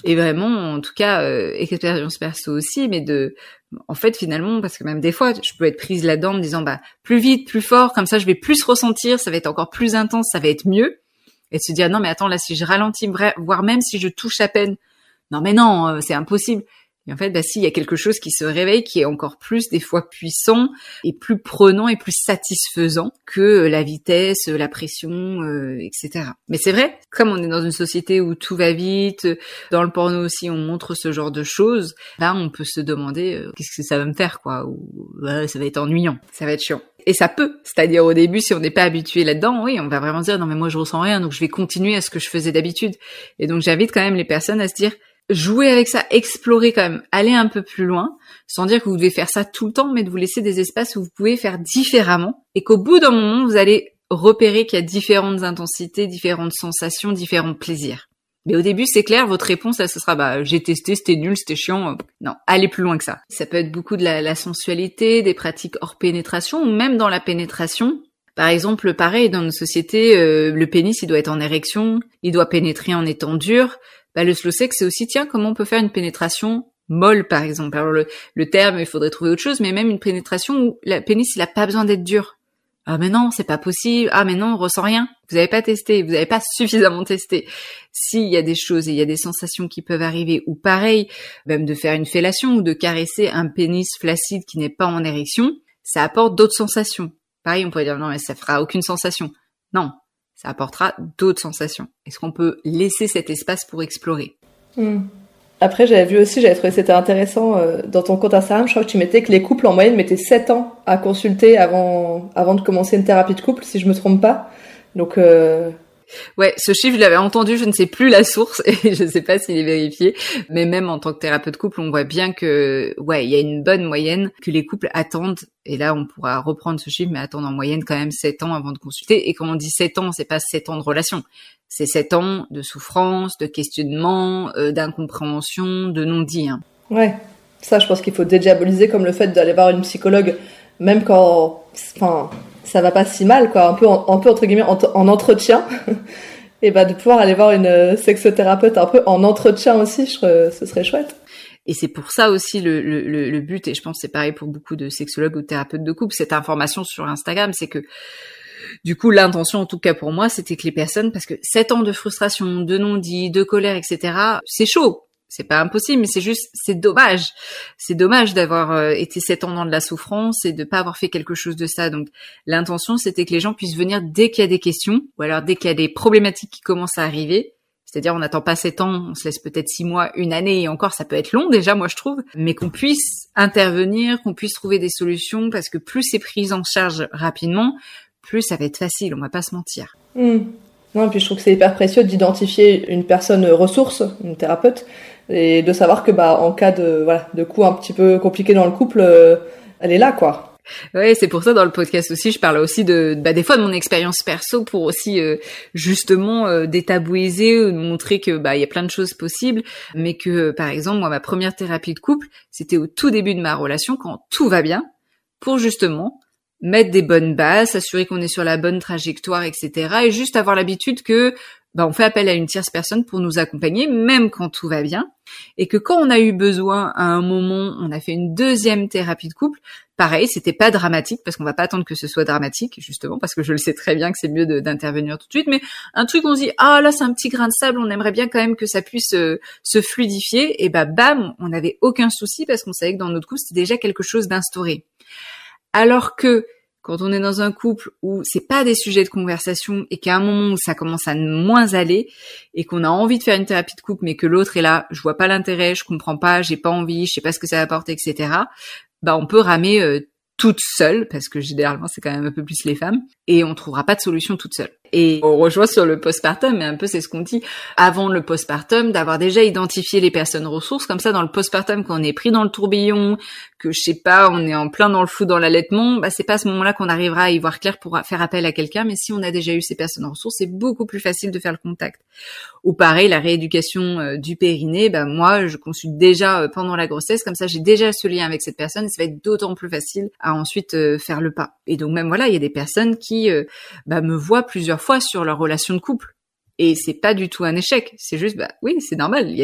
Et vraiment, en tout cas, expérience perso aussi, mais en fait, finalement, parce que même des fois, je peux être prise là-dedans en me disant, plus vite, plus fort, comme ça, je vais plus ressentir, ça va être encore plus intense, ça va être mieux. Et se dire, non, mais attends, là, si je ralentis, voire même si je touche à peine, non, mais non, c'est impossible. Et en fait, si, il y a quelque chose qui se réveille, qui est encore plus, des fois, puissant et plus prenant et plus satisfaisant que la vitesse, la pression, etc. Mais c'est vrai, comme on est dans une société où tout va vite, dans le porno aussi, on montre ce genre de choses, là, on peut se demander qu'est-ce que ça va me faire, quoi, ou ça va être ennuyant, ça va être chiant. Et ça peut, c'est-à-dire au début, si on n'est pas habitué là-dedans, oui, on va vraiment se dire, non mais moi je ressens rien, donc je vais continuer à ce que je faisais d'habitude. Et donc j'invite quand même les personnes à se dire, jouer avec ça, explorer quand même, aller un peu plus loin, sans dire que vous devez faire ça tout le temps, mais de vous laisser des espaces où vous pouvez faire différemment, et qu'au bout d'un moment, vous allez repérer qu'il y a différentes intensités, différentes sensations, différents plaisirs. Mais au début, c'est clair, votre réponse, là, ce sera, j'ai testé, c'était nul, c'était chiant. Non, allez plus loin que ça. Ça peut être beaucoup de la sensualité, des pratiques hors pénétration, ou même dans la pénétration. Par exemple, pareil, dans nos sociétés, le pénis, il doit être en érection, il doit pénétrer en étant dur. Le slow sex, c'est aussi, comment on peut faire une pénétration molle, par exemple. Alors, le terme, il faudrait trouver autre chose, mais même une pénétration où le pénis, il a pas besoin d'être dur. Ah, mais non, c'est pas possible. Ah, mais non, on ressent rien. Vous avez pas testé. Vous avez pas suffisamment testé. S'il y a des choses et il y a des sensations qui peuvent arriver, ou pareil, même de faire une fellation ou de caresser un pénis flaccide qui n'est pas en érection, ça apporte d'autres sensations. Pareil, on pourrait dire, non, mais ça fera aucune sensation. Non. Ça apportera d'autres sensations. Est-ce qu'on peut laisser cet espace pour explorer? Après, j'avais trouvé c'était intéressant, dans ton compte Instagram, je crois que tu mettais que les couples en moyenne mettaient 7 ans à consulter avant de commencer une thérapie de couple, si je me trompe pas. Donc, Ouais, ce chiffre, je l'avais entendu, je ne sais plus la source et je ne sais pas s'il est vérifié, mais même en tant que thérapeute de couple, on voit bien que, il y a une bonne moyenne que les couples attendent, et là, on pourra reprendre ce chiffre, mais attendent en moyenne quand même 7 ans avant de consulter. Et quand on dit 7 ans, c'est pas 7 ans de relation. C'est 7 ans de souffrance, de questionnement, d'incompréhension, de non-dit. Ouais. Ça, je pense qu'il faut dédiaboliser comme le fait d'aller voir une psychologue, même quand, ça va pas si mal, quoi, un peu entre guillemets en entretien, et de pouvoir aller voir une sexothérapeute un peu en entretien aussi, ce serait chouette. Et c'est pour ça aussi le but, et je pense que c'est pareil pour beaucoup de sexologues ou de thérapeutes de couple, cette information sur Instagram, c'est que du coup, l'intention, en tout cas pour moi, c'était que les personnes, parce que 7 ans de frustration, de non-dit, de colère, etc., c'est chaud. C'est pas impossible, mais c'est dommage. C'est dommage d'avoir été 7 ans dans de la souffrance et de pas avoir fait quelque chose de ça. Donc, l'intention, c'était que les gens puissent venir dès qu'il y a des questions, ou alors dès qu'il y a des problématiques qui commencent à arriver. C'est-à-dire, on n'attend pas 7 ans, on se laisse peut-être 6 mois, une année, et encore, ça peut être long déjà, moi je trouve, mais qu'on puisse intervenir, qu'on puisse trouver des solutions, parce que plus c'est pris en charge rapidement, plus ça va être facile, on va pas se mentir. Non, et puis je trouve que c'est hyper précieux d'identifier une personne ressource, une thérapeute, et de savoir que en cas de coup un petit peu compliqué dans le couple, elle est là, quoi. Ouais, c'est pour ça dans le podcast aussi, je parle aussi des fois de mon expérience perso pour aussi justement détabouiser, montrer que il y a plein de choses possibles, mais que par exemple moi ma première thérapie de couple, c'était au tout début de ma relation quand tout va bien, pour justement mettre des bonnes bases, s'assurer qu'on est sur la bonne trajectoire, etc. Et juste avoir l'habitude que on fait appel à une tierce personne pour nous accompagner, même quand tout va bien. Et que quand on a eu besoin, à un moment, on a fait une deuxième thérapie de couple. Pareil, c'était pas dramatique, parce qu'on va pas attendre que ce soit dramatique, justement, parce que je le sais très bien que c'est mieux d'intervenir tout de suite. Mais un truc, on se dit, là, c'est un petit grain de sable, on aimerait bien quand même que ça puisse se fluidifier. Et bam, on n'avait aucun souci, parce qu'on savait que dans notre couple, c'était déjà quelque chose d'instauré. Alors que quand on est dans un couple où c'est pas des sujets de conversation et qu'à un moment où ça commence à moins aller et qu'on a envie de faire une thérapie de couple mais que l'autre est là, je vois pas l'intérêt, je comprends pas, j'ai pas envie, je sais pas ce que ça va apporter, etc. On peut ramer toute seule, parce que généralement c'est quand même un peu plus les femmes, et on trouvera pas de solution toute seule. Et on rejoint sur le postpartum, mais un peu c'est ce qu'on dit avant le postpartum, d'avoir déjà identifié les personnes ressources, comme ça dans le postpartum quand on est pris dans le tourbillon, que je sais pas, on est en plein dans le flou dans l'allaitement, c'est pas à ce moment-là qu'on arrivera à y voir clair pour faire appel à quelqu'un, mais si on a déjà eu ces personnes ressources, c'est beaucoup plus facile de faire le contact. Ou pareil, la rééducation du périnée, moi je consulte déjà pendant la grossesse, comme ça j'ai déjà ce lien avec cette personne, et ça va être d'autant plus facile à ensuite faire le pas. Et donc même il y a des personnes qui me voient plusieurs fois sur leur relation de couple. Et c'est pas du tout un échec, c'est juste oui, c'est normal.